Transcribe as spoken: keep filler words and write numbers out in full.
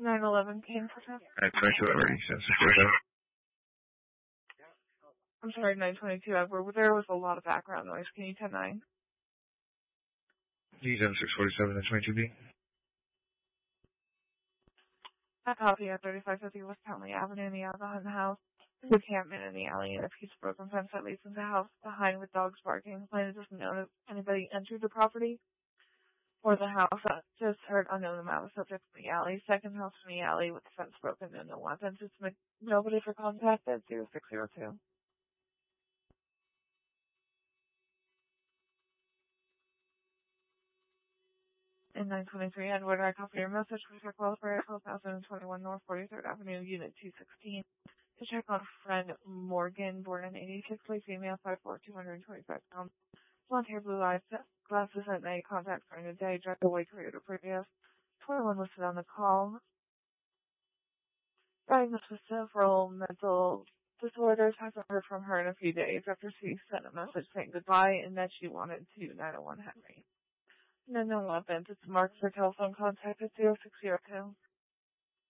nine eleven King Protect. nine twenty-two Edward, you said six I'm sorry, nine twenty-two Edward. There was a lot of background noise. Can you ten nine? D seven six forty-seven, nine twenty-two B. I copy at thirty-five fifty West Townley Avenue in the Alabama house. The encampment in the alley and a piece of broken fence that leads into the house behind with dogs barking. Plaintiff doesn't know if anybody entered the property or the house. That just heard unknown amount of subjects in the alley. Second house in the alley with the fence broken and no weapons. It's nobody for contact at zero six zero two. In nine twenty-three Edward, I copy your message for check welfare at twelve thousand twenty-one North forty-third Avenue, Unit two sixteen. To check on friend Morgan, born in eighty-six, female, five foot four, two hundred twenty-five pounds. Blonde hair, blue eyes, glasses at night, contact during the day, drive away career to previous. twenty-one listed on the call. Diagnosed with several mental disorders, hasn't heard from her in a few days after she sent a message saying goodbye and that she wanted to nine oh one Henry. No, no weapons. It's marked for telephone contact at zero six zero two.